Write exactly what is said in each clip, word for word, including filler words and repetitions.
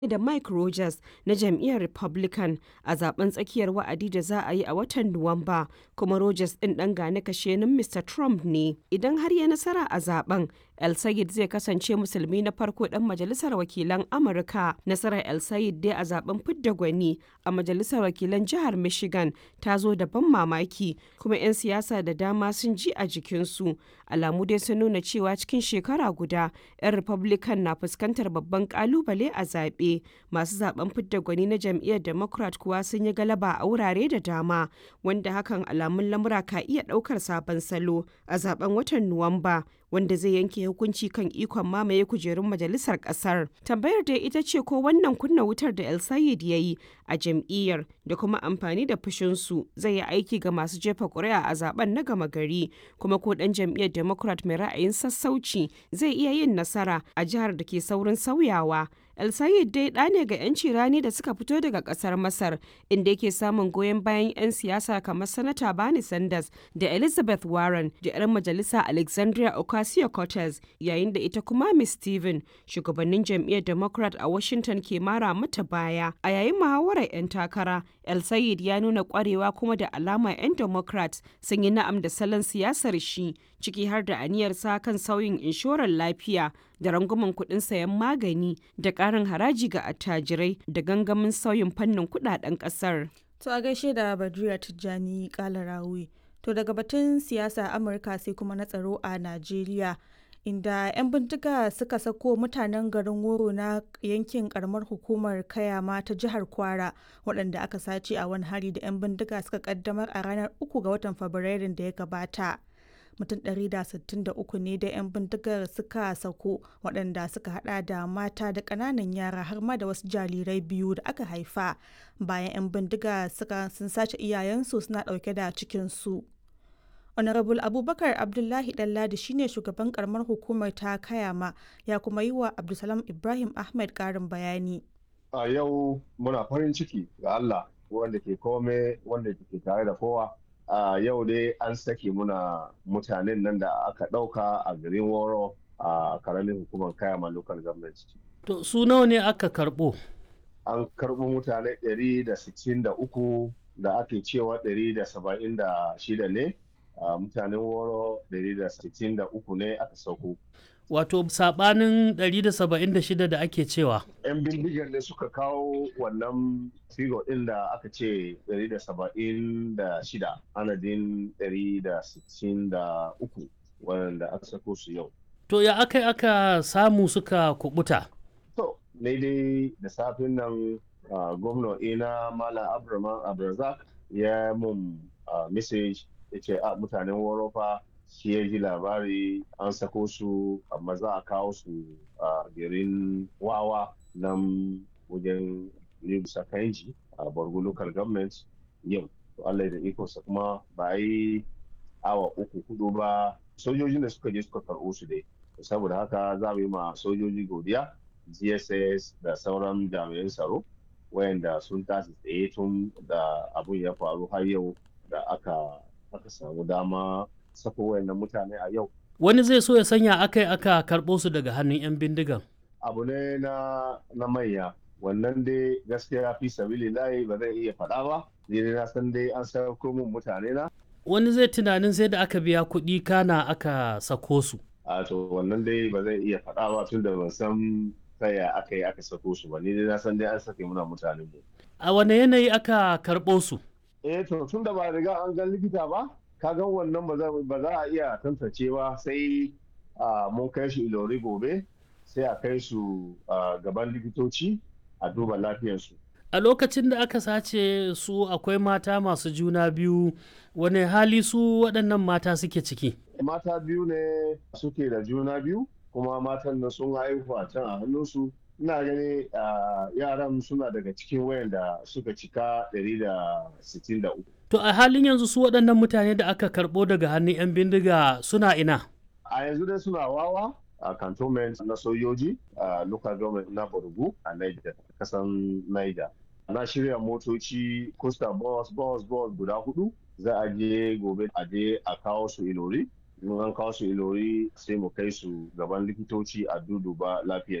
da Mike Rogers na jam'iyyar Republican a zaben tsakiyar wa'adi da za a yi a watan Nuwamba, kuma Rogers ɗin ɗan gane-kashenin Mista Trump ne. Idan har ya nasara a zaben, El-Sayed zai kasance musulmi na farko ɗan majalisar wakilan Amurka. Nasarar El-Sayed dai a zaben fidda gwani a majalisar wakilan jihar Michigan ta zo da ban mamaki, kuma 'yan siyasa da dama sun ji a jikinsu. Alamu dai sun nuna cewa cikin shekara guda 'yan Republican na fuskantar babban kalubale a zaɓe. Masu zaben fidda gwani na jam'iyyar Democrat kuwa sun yi galaba a wurare da dama, wanda hakan alamun lamura ka iya ɗaukar sabon salo a zaben watan Nuwamba, wanda zai yanke hukunci kan ikon mamaye kujerun majalisar ƙasar. Tambayar dai ita ce ko wannan kunna wutar da El-Sayed ya yi a jam'iyyar da kuma amfani da fushinsu zai yi aiki ga masu jefa ƙuri'a a zaben na gama gari, kuma ko ɗan jam'iyyar Democrat mai ra'ayin sassauci zai iya yin nasara a jihar da ke saurin sauyawa. El-Sayed dai ɗa ne ga 'yanci rani da suka fito daga ƙasar Masar, inda yake samun goyon bayan 'yan siyasa kamar Sanata Bernie Sanders da Elizabeth Warren da 'yar majalisa Alexandria Ocasio-Cortez, yayin da ita kuma Miss Steven, shugabannin jam'iyyar Democrat a Washington ke mara mata baya. A yayin muhawarar 'yan takara, El-Sayed ya nuna ƙwarewa kuma da alama 'yan Democrat sun yi na'am da salon siyasar shi, ciki har da aniyarsa kan sauyin inshorar lafiya da rangwamen kuɗin sayan magani da ƙarin haraji ga attajirai da gangamin sauyin fannin kuɗaɗen ƙasar. To a gaishe da Badriya Tijjani Kalarawi. To daga batun siyasa Amurka sai kuma na tsaro a Najeriya, inda 'yan bindiga suka sako mutanen garin Woro na yankin karamar hukumar Kayama ta jihar Kwara, waɗanda aka sace a wani hari da 'yan bindiga suka kaddamar a ranar uku ga watan Fabrairun da ya gabata. Mutum ɗari da sittin da uku ne da 'yan bindigar suka sako, waɗanda suka hada da mata da ƙananan yara har ma da wasu jarirai biyu da aka haifa bayan 'yan bindiga suka sun sace iyayensu suna ɗauke da cikinsu. Honorable Abubakar Abdullahi Ɗanladi shine shugaban karamar hukumar ta Kayama, ya kuma yi wa Abdulsalam Ibrahim Ahmed ƙarin bayani. A yau muna farin ciki ga Allah wanda ke kome wanda ke tare da kowa. A yau dai an sake muna mutanen nan da aka ɗauka a garin Woro a karamin hukumar Kayama local government. To su nawa ne aka karɓo? An karɓo mutane ɗari da sittin da uku da ake cewa ɗari da saba'in da shida ne. Uh, mutanen Woro ɗari da sittin da uku ne aka sauko. Wato sabanin ɗari da saba'in da shida da ake cewa. 'Yan bindigar ne suka kawo wannan figo ɗin da aka ce ɗari da saba'in da shida, anadin ɗari da sittin da uku wanda aka sako su yau. To ya aka aka samu suka kubuta? To, ne dai da safin nan uh, gwamna ina Malam Abraman Abrazak ya mun uh, message ya ce a mutanen Woro fa shi ya ji labari an sako su amma za a kawo su a garin Wawa nan wajen Yunusa Kanji a Borgo local government yau. To Allah da ikonsa kuma ba yi awa uku hudu ba sojojin da suka je suka karɓo su dai. Saboda haka za mu yi ma sojoji godiya, G S S da sauran jami'an tsaro wayanda sun tashi tsaye tun da abun ya faru har yau da aka aka samu dama sako wayannan mutane a yau. Wani zai so ya sanya aka aka karɓo su daga hannun 'yan bindigan. Abu ne na na manya, wannan dai gaskiya fi sabili layi ba zai iya faɗa ba, ni dai na san dai an sako mun mutane na. Wani zai tunanin sai da aka biya kuɗi kana aka sako su. A to wannan dai ba zai iya faɗa ba tun da ban san kaya aka yi aka sako su ba, ni dai na san dai an sake muna mutane mu. A wane yanayi aka karɓo su? Eh to tun da ba riga an ga likita ba, ka ga wannan ba za a iya tantance ba sai mun kai su Ilori gobe sai a kai su gaban likitoci a duba lafiyarsu. A lokacin da aka sace su akwai mata masu juna biyu, wane hali su waɗannan mata suke ciki? Mata biyu ne suke da juna biyu, kuma matan nan sun haihu a can a hannunsu. Ina gani yaran suna daga cikin wayanda suka cika ɗari da sittin da uku. To a halin yanzu su waɗannan mutane da aka karɓo daga hannun 'yan bindiga suna ina? A yanzu dai suna Wawa a cantonment na sojoji a local government na Borgu a Niger, kasan Niger. Na shirya motoci costa bus bus bus guda hudu za a je gobe a je a kawo su Ilori. In an kawo su Ilori sai mu kai su gaban likitoci a duduba lafiyarsu.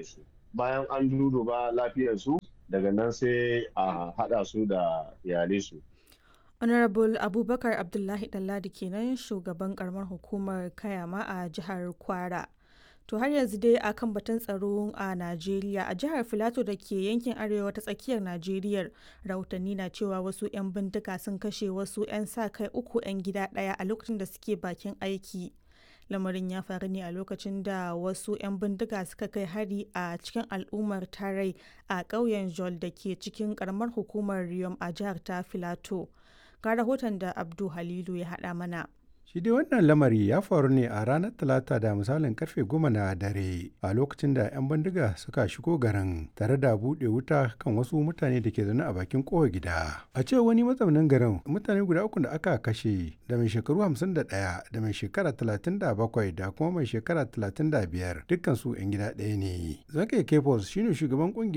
bayan an duduba lafiyarsu daga nan sai a haɗa su da iyalinsu. Honorable Abubakar Abdullahi Ɗanladi kenan shugaban karamar hukumar Kayama a jihar Kwara. To har yanzu dai a kan batun tsaro a Najeriya, a jihar Filato da ke yankin arewa ta tsakiyar Najeriya, rahotanni na cewa wasu 'yan bindiga sun kashe wasu 'yan sa-kai uku 'yan gida ɗaya a lokacin da suke bakin aiki. Lamarin ya faru ne a lokacin da wasu 'yan bindiga suka kai hari a cikin al'ummar Tarai a ƙauyen Jol da ke cikin ƙaramar hukumar Riyom a jihar ta Filato. Ga rahoton da Abdu Halilu ya haɗa mana. Shi dai wannan lamari ya faru ne a ranar Talata da misalin karfe goma na dare a lokacin da 'yan bindiga suka shigo garin tare da buɗe wuta kan wasu mutane da ke zaune a bakin kowa gida. A ce wani mazaunin garin mutane guda uku da aka kashe da mai shekaru hamsin da ɗaya da mai shekara talatin da bakwai da kuma mai shekara talatin da biyar dukkan su 'yan gida ɗaya ne. Zakai Kefos shine shugaban ƙungiyar